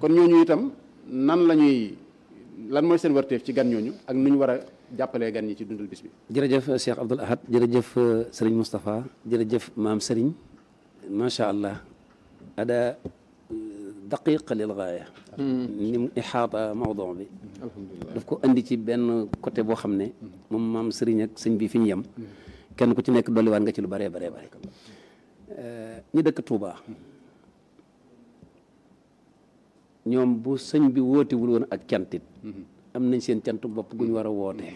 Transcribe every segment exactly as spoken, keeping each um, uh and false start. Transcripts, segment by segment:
kon ñooñu itam nan la ñuy lan mooy seen warteef ci gan ñooñu ak nu ñu war a jàppalee gan ñi ci dundal bis bi. jërëjëf Cheikh Abdoul Ahad jërëjëf Serigne Moustapha jërëjëf maam Serigne macha allah ada daqiq lil gaaya ni mu ixaata mawduu bi daf ko andi ci benn côté boo xam ne moom maam Serigne ak sëñ bi fi ñu yem kenn ku ci nekk dolliwaat nga ci lu bëree baree bëri ñi dëkk Touba ñoom bu sëñ bi wootewul woon ak cantit am nañ seen cant bopp gu ñu war a woote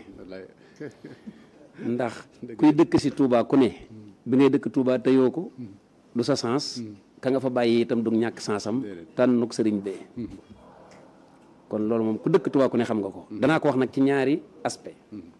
ndax kuy dëkk si Touba ku ne bi ngay dëkk Touba teyoo ko du sa sens ka nga fa bàyyi itam du ñàkk sensam tànnuk sëriñ bee kon loolu moom ku dëkk Touba ku ne xam nga ko danaa ko wax nag ci ñaari aspect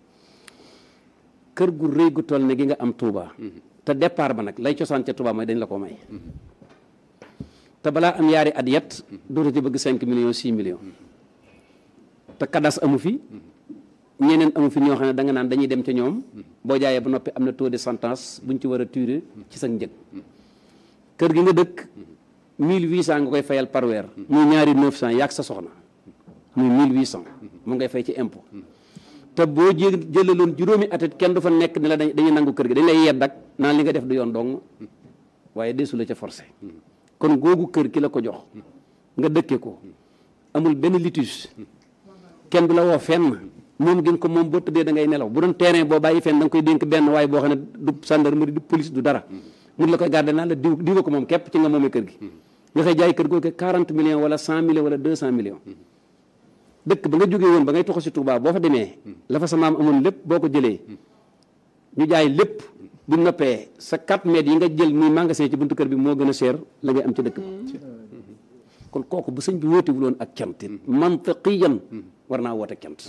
kër gu rëy gu toll ne gi nga am Touba te départ ba nag lay cosaan ca Touba mooy dañ la ko may te balaa am yaari at yet dootu ci bëgg cinq millions six millions te kadas amu fi ñeneen amu fi ñoo xam ne da nga naan dañuy dem ca ñoom boo jaayee ba noppi am na taux de sentence buñ ci war a tuer ci sa njëg kër gi nga dëkk mille huit cent nga koy fayal par weer muy ñaari neuf cent yaag sa soxna muy mille huit cent mu ngay fay ci impôt te boo jé jëlaloon juróomi atet kenn du fa nekk ne la dañuy nangu kër gi dañ lay yedd ak naan li nga def du yoon dong waaye deesu la ca forcé kon googu kër ki la ko jox nga dëkke ko amul benn litige kenn du la woo fenn moom gën ko moom boo tëddee da ngay nelaw bu doon terrain boo bàyyi fenn da nga koy dénk benn waaye boo xam ne du gendarmerie du police du dara mun la koy garder naan la diw diwa ko moom képp ci nga moomee kër gi nga koy jaay kër googu quarante millions wala cent millions wala deux cent millions dëkk ba nga jógee woon ba ngay toxu si Touba boo fa demee la fa sa maam amoon lépp boo ko jëlee ñu jaay lépp bu noppee sa quatre mètres yi nga jël muy magasin ci buntu kër bi moo gën a cher la ngay am ci dëkk bi kon kooku bu sëñ bi wootewul woon ak cant mantaqiyan war naa woote cant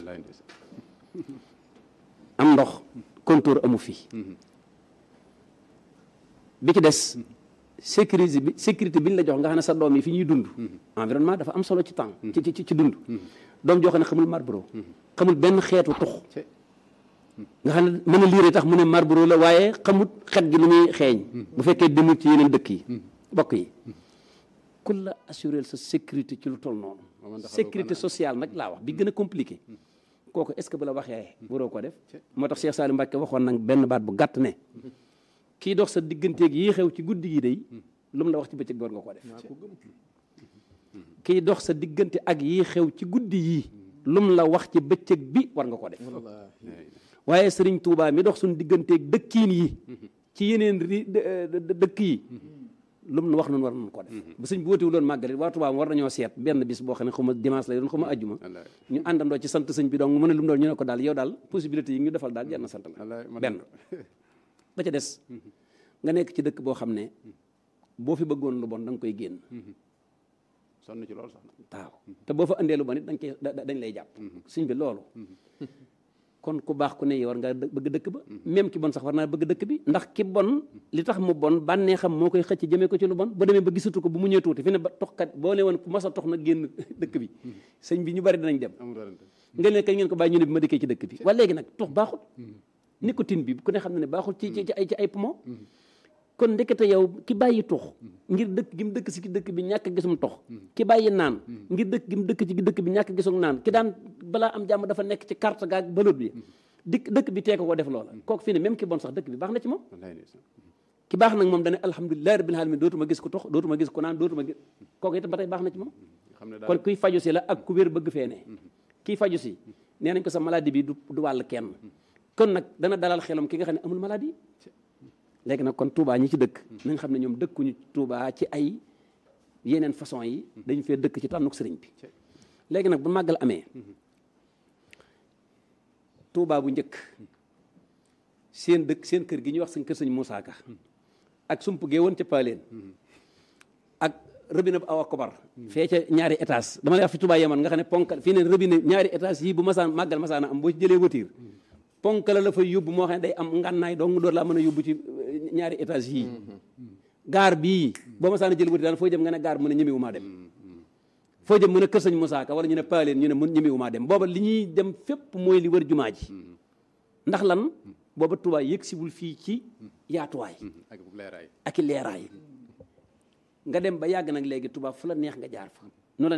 am ndox compteur amu fi bi ci des sécurité bi sécurité bi ñu la jox nga xam ne sa doom yi fi ñuy dund environnement dafa am solo ci temps ci ci ci dund doom joo xam ne xamul Marlboro xamul benn xeetu tux nga xam ne mën a liire tax mu ne Marlboro la waaye xamut xet gi lu muy xeeñ bu fekkee demul ci yeneen dëkk yi bokk yi ku la assurer sa sécurité ci lu toll noonu sécurité sociale nag laa wax bi gën a compliqué kooku est-ce que bu la waxee waroo ko def moo tax Cheikh Saliou Mbacké waxoon nag benn baat bu gàtt ne kii dox sa digganteeg yi xew ci guddi gi day lu mu la wax ci bëccëg war nga ko def kii dox sa diggante ak yi xew ci guddi yi lu mu la wax ci bëccëg bi war nga ko def waaye Serigne Touba mi dox suñu digganteeg dëkkiin yi ci yeneen ri dëkk yi lu mu wax noonu war nañu ko def bu sëñ bi wóotiwu loon màggal waa Touba war nañoo seet benn bis boo xam ne xaw ma dimanche lay doon xaw ma ajjuma ñu àndandoo ci sant sëñ bi donc mu ne lu mu doon ñu ne ko daal yow daal possibilité yi ñu defal daal jar na sant la benn ba ca des nga nekk ci dëkk boo xam ne boo fi bëggoon lu bon da nga koy génn sonn ci loolu sax waaw te boo fa andee lu bon it dañ koy dañ lay jàpp sëñ bi loolu kon ku baax ku ne war nga bëgg dëkk ba même ki bon sax war naa bëgg dëkk bi ndax ki bon li tax mu bon bànnee xam moo koy xëcc jëmee ko ci lu bon ba demee ba gisatu ko bu mu ñëw tuuti fi ne ba toxkat boo ne woon ku mas a tox na génn dëkk bi sëñ bi ñu bari dinañ dem nga ne kañ ngeen ko bàyyi ñu ne bi ma dëkkee ci dëkk bi wala léegi nag tox baaxul nicotine bi ku ne xam ne ne baaxul ci ci ay ci ay poumon kon ndekete yow ki bàyyi tux ngir dëkk gi mu dëkk si dëkk bi ñàkk a gisum tox ki bàyyi naan ngir dëkk gi mu dëkk ci dëkk bi ñàkk a gisum naan ki daan balaa am jàmm dafa nekk ci carte gaag balut bi dëkk dëkk bi tee ko ko def loola kooku fii ne même ki bon sax dëkk bi baax na ci moom ki baax nag moom dane alhamdulilah rabbil alamin dootuma gis ku tox dootuma gis ku naan dootuma gis kooku itam ba tey baax na ci moom kon kuy faju si la ak ku wér bëgg fee ne kii faju si nee nañ ko sa maladie bi du du wàll kenn kon nag dana dalal xelam ki nga xam ne amul maladie léegi nag kon Touba ñi ci dëkk nañ xam ne ñoom dëkkuñu Touba ci ay yeneen façon yi dañu fee dëkk ci tànnuk sëriñ bi léegi nag bu màggal amee Touba bu njëkk seen dëkk seen kër gi ñuy wax seen kër sëñ Moussa Ka ak sump gee woon ca Paaleen ak robinet bu awa kobar fee ca ñaari étage dama lay wax fi Touba yemoon nga xam ne ponkal fii ne robinet ñaari étage yii bu masaan màggal masaana am boo ci jëlee voiture ponk la la fay yóbbu moo xam ne day am ngànnaay dong door laa mën a yóbbu ci ñaari étage yii gaar bii boo ma saana jël wuti daan foo jëm nga ne gaar mu ne ñemewu maa dem foo jëm mu ne kër sëñ Moussa Ka wala ñu ne Paaleen ñu ne mun ñemewu maa dem booba li ñuy dem fépp mooy li wër jumaa ji ndax lan booba Touba yëg siwul fii ci yaatuwaay ak i leeraay nga dem ba yàgg nag léegi Touba fu la neex nga jaar fa